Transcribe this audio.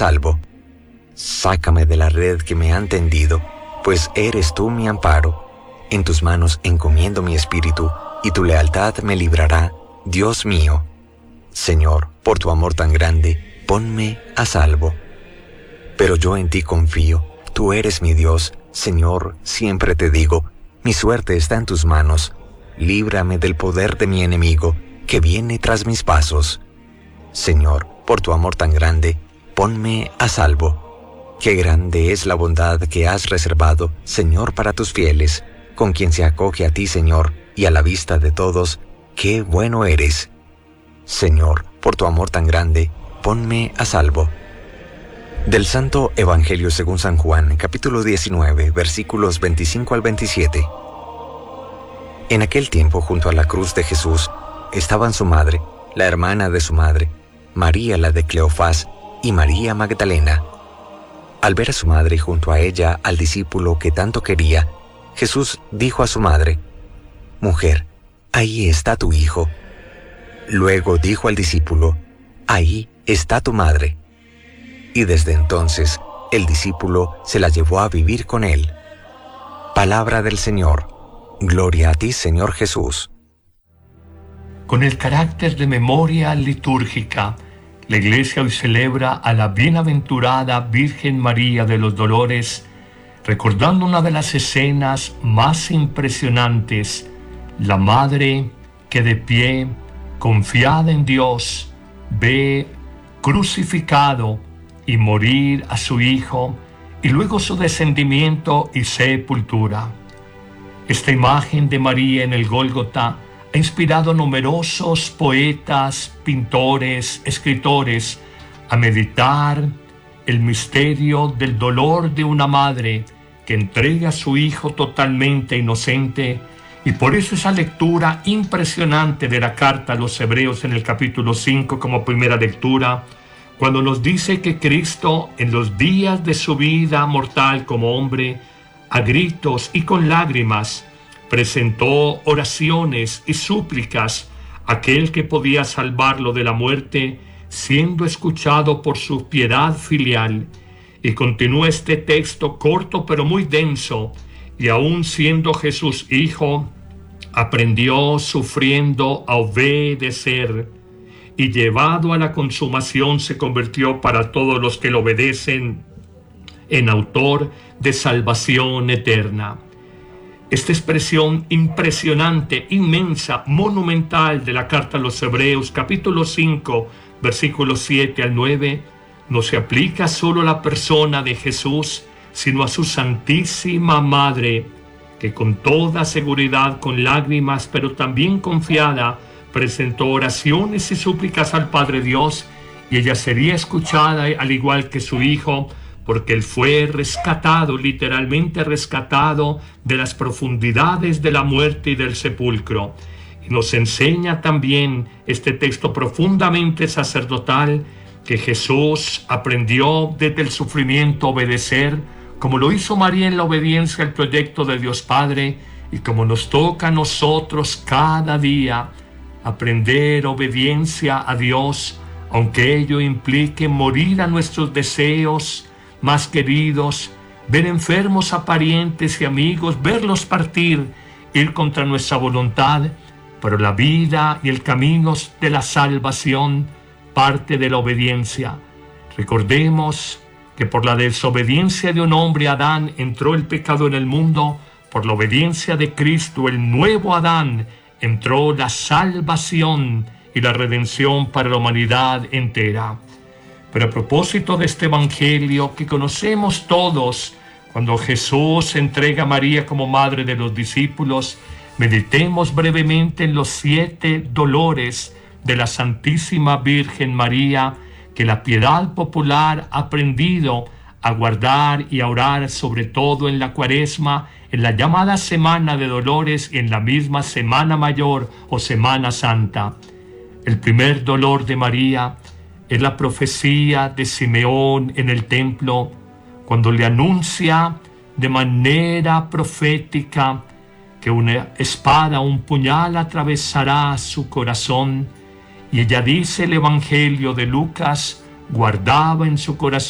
salvo. Sácame de la red que me han tendido, pues eres tú mi amparo. En tus manos encomiendo mi espíritu, y tu lealtad me librará, Dios mío. Señor, por tu amor tan grande, ponme a salvo. Pero yo en ti confío, tú eres mi Dios, Señor, siempre te digo, mi suerte está en tus manos. Líbrame del poder de mi enemigo, que viene tras mis pasos. Señor, por tu amor tan grande, ponme a salvo. Qué grande es la bondad que has reservado, Señor, para tus fieles, con quien se acoge a ti, Señor, y a la vista de todos, qué bueno eres. Señor, por tu amor tan grande, ponme a salvo. Del Santo Evangelio según San Juan, capítulo 19, versículos 25 al 27. En aquel tiempo, junto a la cruz de Jesús, estaban su madre, la hermana de su madre, María la de Cleofás y María Magdalena. Al ver a su madre junto a ella al discípulo que tanto quería, Jesús dijo a su madre: «Mujer, ahí está tu hijo». Luego dijo al discípulo: «Ahí está tu madre». Y desde entonces el discípulo se la llevó a vivir con él. Palabra del Señor. Gloria a ti, Señor Jesús. Con el carácter de memoria litúrgica, la Iglesia hoy celebra a la bienaventurada Virgen María de los Dolores, recordando una de las escenas más impresionantes, la madre que de pie, confiada en Dios, ve crucificado y morir a su Hijo, y luego su descendimiento y sepultura. Esta imagen de María en el Gólgota ha inspirado a numerosos poetas, pintores, escritores a meditar el misterio del dolor de una madre que entrega a su hijo totalmente inocente, y por eso esa lectura impresionante de la carta a los Hebreos en el capítulo 5 como primera lectura, cuando nos dice que Cristo en los días de su vida mortal como hombre, a gritos y con lágrimas, presentó oraciones y súplicas a aquel que podía salvarlo de la muerte, siendo escuchado por su piedad filial. Y continúa este texto corto pero muy denso: y aún siendo Jesús hijo, aprendió sufriendo a obedecer, y llevado a la consumación se convirtió para todos los que lo obedecen en autor de salvación eterna. Esta expresión impresionante, inmensa, monumental de la carta a los Hebreos, capítulo 5, versículos 7 al 9, no se aplica solo a la persona de Jesús, sino a su Santísima Madre, que con toda seguridad, con lágrimas, pero también confiada, presentó oraciones y súplicas al Padre Dios, y ella sería escuchada al igual que su Hijo, porque Él fue rescatado, literalmente rescatado, de las profundidades de la muerte y del sepulcro. Y nos enseña también este texto profundamente sacerdotal que Jesús aprendió desde el sufrimiento a obedecer, como lo hizo María en la obediencia al proyecto de Dios Padre, y como nos toca a nosotros cada día aprender obediencia a Dios, aunque ello implique morir a nuestros deseos más queridos, ver enfermos a parientes y amigos, verlos partir, ir contra nuestra voluntad, pero la vida y el camino de la salvación parte de la obediencia. Recordemos que por la desobediencia de un hombre, Adán, entró el pecado en el mundo. Por la obediencia de Cristo, el nuevo Adán, entró la salvación y la redención para la humanidad entera. Pero a propósito de este evangelio que conocemos todos, cuando Jesús entrega a María como madre de los discípulos, meditemos brevemente en los 7 dolores de la Santísima Virgen María, que la piedad popular ha aprendido a guardar y a orar, sobre todo en la Cuaresma, en la llamada Semana de Dolores y en la misma Semana Mayor o Semana Santa. El primer dolor de María es la profecía de Simeón en el templo, cuando le anuncia de manera profética que una espada, un puñal atravesará su corazón, y ella dice, el Evangelio de Lucas, guardaba en su corazón